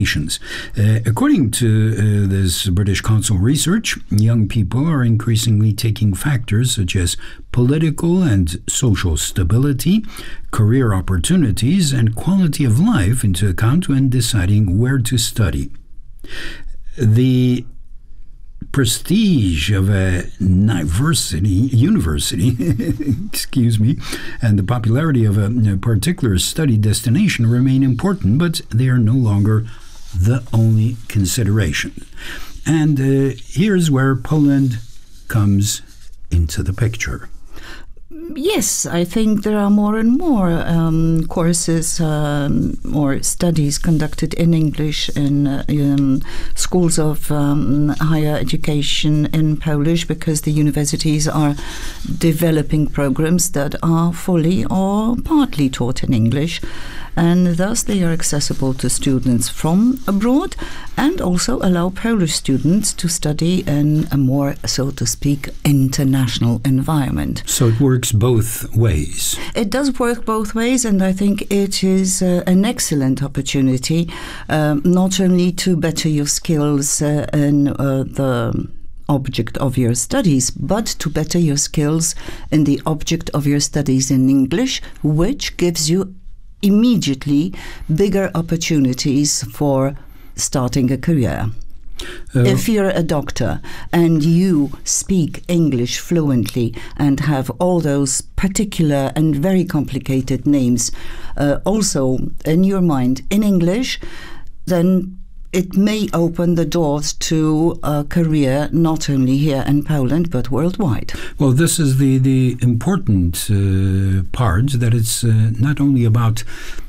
According to this British Council research, young people are increasingly taking factors such as political and social stability, career opportunities, and quality of life into account when deciding where to study. The prestige of a university, excuse me, and the popularity of a particular study destination remain important, but they are no longer the only consideration. And here's where Poland comes into the picture. Yes, I think there are more and more courses or studies conducted in English in schools of higher education in Polish, because the universities are developing programs that are fully or partly taught in English. And thus they are accessible to students from abroad and also allow Polish students to study in a more, so to speak, international environment. So it works both ways. It does work both ways, and I think it is an excellent opportunity not only to better your skills in the object of your studies, but to better your skills in the object of your studies in English, which gives you immediately bigger opportunities for starting a career. If you're a doctor and you speak English fluently and have all those particular and very complicated names also in your mind in English, then it may open the doors to a career not only here in Poland but worldwide. Well, this is the important part, that it's not only about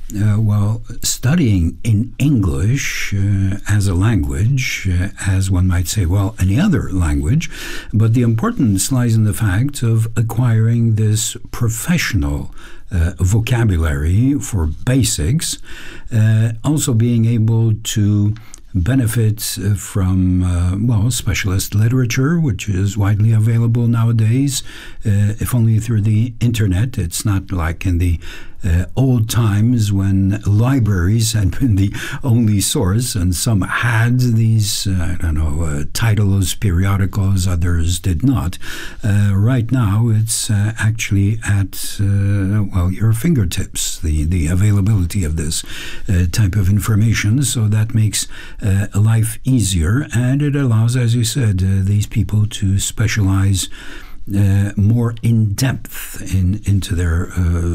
studying in English as a language, as one might say, any other language, but the importance lies in the fact of acquiring this professional vocabulary for basics, also being able to benefit from specialist literature, which is widely available nowadays, if only through the internet. It's not like in the old times when libraries had been the only source, and some had these, titles, periodicals, others did not. Right now, it's actually at, your fingertips, the availability of this type of information. So that makes life easier, and it allows, as you said, these people to specialize more in depth into their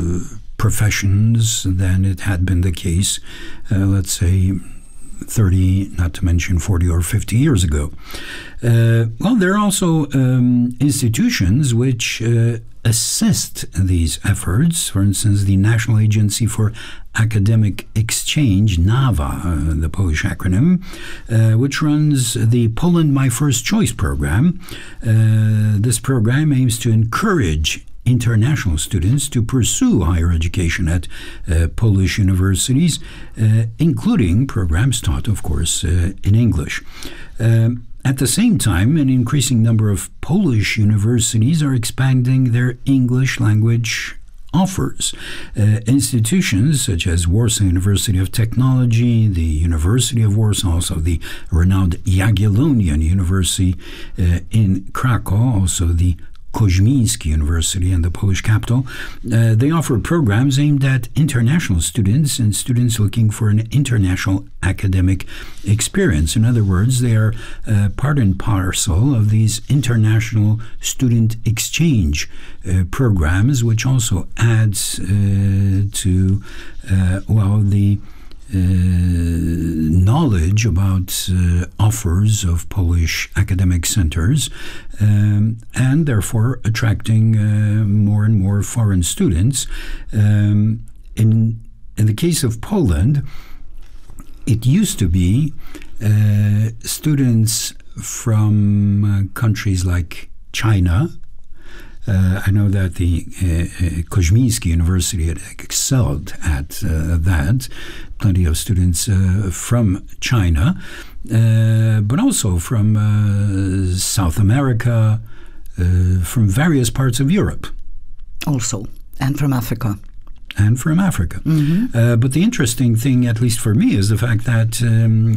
professions than it had been the case, let's say, 30, not to mention 40 or 50 years ago. There are also institutions which assist these efforts. For instance, the National Agency for Academic Exchange, NAWA, the Polish acronym, which runs the Poland My First Choice program. This program aims to encourage international students to pursue higher education at Polish universities, including programs taught, of course, in English. At the same time, an increasing number of Polish universities are expanding their English language offers. Institutions such as Warsaw University of Technology, the University of Warsaw, also the renowned Jagiellonian University in Krakow, also the Koźmiński University in the Polish capital. They offer programs aimed at international students and students looking for an international academic experience. In other words, they are part and parcel of these international student exchange programs, which also adds to the knowledge about offers of Polish academic centers, and therefore attracting more and more foreign students. In the case of Poland, it used to be students from countries like China. I know that the Koźmiński University had excelled at that. Plenty of students from China, but also from South America, from various parts of Europe. Also, and from Africa. and from Africa. Mm-hmm. But the interesting thing, at least for me, is the fact that